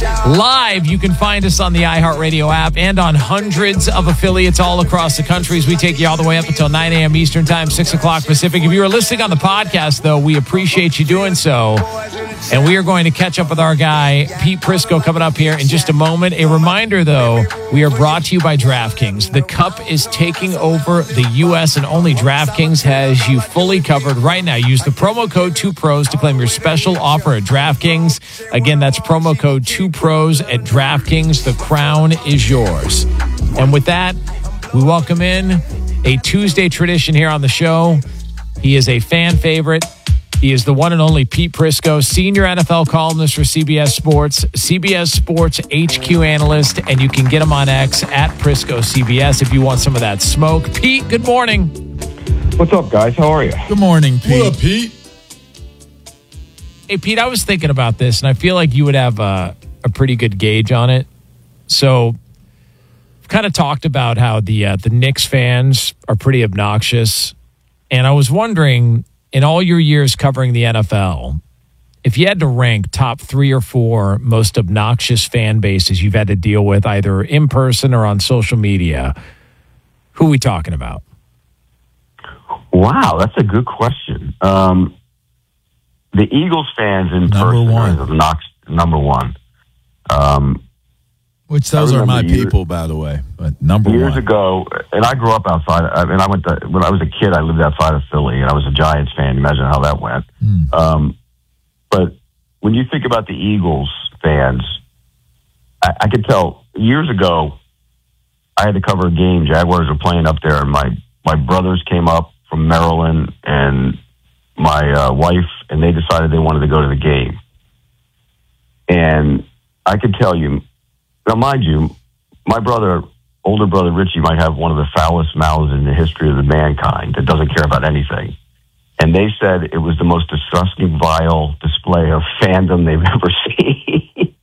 Live, you can find us on the iHeartRadio app and on hundreds of affiliates all across the country as we take you all the way up until 9 a.m. Eastern Time, 6 o'clock Pacific. If you are listening on the podcast, though, we appreciate you doing so. And we are going to catch up with our guy, Pete Prisco, coming up here in just a moment. A reminder, though, we are brought to you by DraftKings. The Cup is taking over the U.S., and only DraftKings has you fully covered right now. Use the promo code 2pros to claim your special offer at DraftKings. Again, that's promo code 2pros at DraftKings. The crown is yours. And with that, we welcome in a Tuesday tradition here on the show. He is a fan favorite. He is the one and only Pete Prisco, senior NFL columnist for CBS Sports, CBS Sports HQ analyst, and you can get him on X at Prisco CBS if you want some of that smoke. Pete, good morning. What's up, guys? How are you? Good morning, Pete. What up, Pete? Hey, Pete, I was thinking about this, and I feel like you would have a pretty good gauge on it. So, we've kind of talked about how the Knicks fans are pretty obnoxious, and I was wondering, in all your years covering the NFL, if you had to rank top 3 or 4 most obnoxious fan bases you've had to deal with, either in person or on social media, who are we talking about? Wow, that's a good question. The Eagles fans in person are obnoxious, number one. Which those are my people, by the way. But number one. Years ago, and I grew up outside. When I was a kid, I lived outside of Philly, and I was a Giants fan. Imagine how that went. But when you think about the Eagles fans, I could tell years ago, I had to cover a game. Jaguars were playing up there, and my brothers came up from Maryland, and my wife, and they decided they wanted to go to the game. And I could tell you, now mind you, my older brother Richie might have one of the foulest mouths in the history of the mankind that doesn't care about anything. And they said it was the most disgusting, vile display of fandom they've ever seen.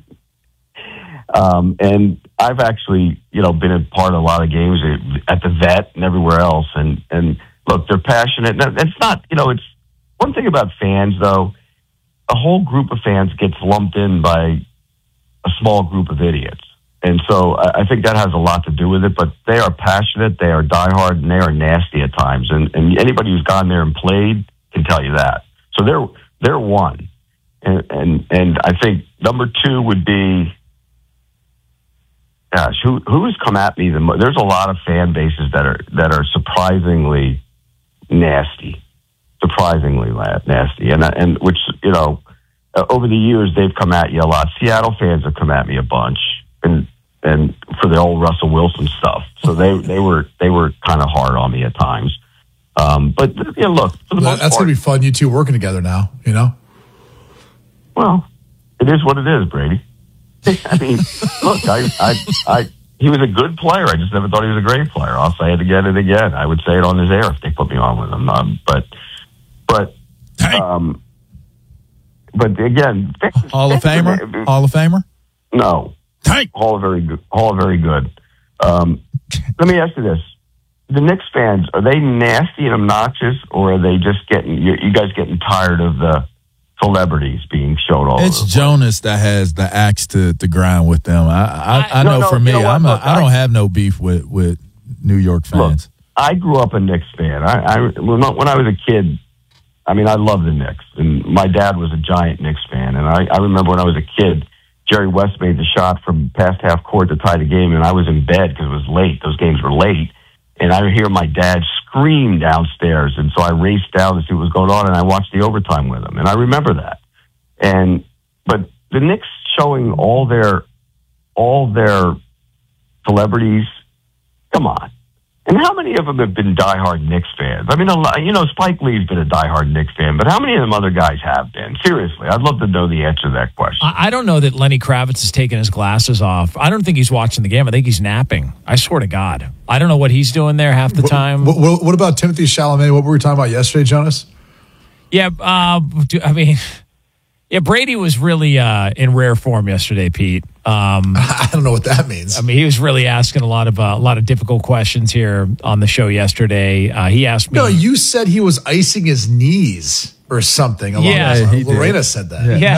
And I've actually, been a part of a lot of games at the Vet and everywhere else. And look, they're passionate. It's not, it's one thing about fans, though. A whole group of fans gets lumped in by a small group of idiots. And so I think that has a lot to do with it, but they are passionate, they are diehard, and they are nasty at times. And anybody who's gone there and played can tell you that. So they're one. And I think number 2 would be, gosh, who has come at me the most? There's a lot of fan bases that are surprisingly nasty. And which, over the years, they've come at you a lot. Seattle fans have come at me a bunch, and for the old Russell Wilson stuff. So they were kind of hard on me at times. But look, for the most that's part, gonna be fun. You two working together now, Well, it is what it is, Brady. I mean, look, he was a good player. I just never thought he was a great player. I'll say it again and again. I would say it on his air if they put me on with him. But again, Hall of Famer? No. Tank. Hall of very good. Let me ask you this: the Knicks fans, are they nasty and obnoxious, or are they just you guys getting tired of the celebrities being showed all over? It's Jonas that has the axe to grind with them. I know for me, I don't have no beef with New York fans. Look, I grew up a Knicks fan. When I was a kid, I loved the Knicks, and my dad was a giant Knicks fan. And I remember when I was a kid, Jerry West made the shot from past half court to tie the game, and I was in bed because it was late. Those games were late. And I hear my dad scream downstairs, and so I raced down to see what was going on, and I watched the overtime with him. And I remember that. But the Knicks showing all their celebrities, come on. And how many of them have been diehard Knicks fans? Spike Lee's been a diehard Knicks fan, but how many of them other guys have been? Seriously, I'd love to know the answer to that question. I don't know that Lenny Kravitz has taken his glasses off. I don't think he's watching the game. I think he's napping. I swear to God. I don't know what he's doing there half the time. What about Timothy Chalamet? What were we talking about yesterday, Jonas? Yeah, Brady was really in rare form yesterday, Pete. I don't know what that means. He was really asking a lot of difficult questions here on the show yesterday. He asked me. No, you said he was icing his knees or something. Yeah, Lorena said that. Yeah.